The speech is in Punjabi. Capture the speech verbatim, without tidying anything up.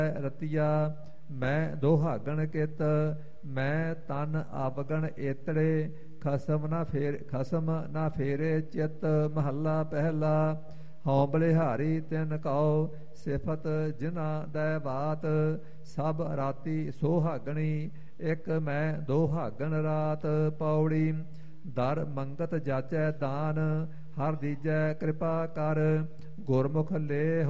ਰਤੀਆ ਮੈਂ ਦੋਹਾਗਣ ਕਿਤ ਮੈਂ ਤਨ ਆਵਗਣ ਏਤੜੇ ਖਸਮ ਨਾ ਫੇਰ ਖਸਮ ਨਾ ਫੇਰੇ ਚਿਤ ਮਹੱਲਾ ਪਹਿਲਾ ਹਉ ਬਲਿਹਾਰੀ ਤਿਨ ਕਉ ਸਿਫਤ ਜਿਨਾ ਦੈ ਬਾਤ ਸਭ ਰਾਤੀ ਸੋਹਾਗਣੀ ਇੱਕ ਮੈਂ ਦੋਹਾਗਣ ਰਾਤ ਪੌੜੀ ਦਰ ਮੰਗਤ ਜਾਚੈ ਦਾਨ ਹਰ ਦੀਜੈ ਕਿਰਪਾ ਕਰ ਗੁਰਮੁਖ ਲੇ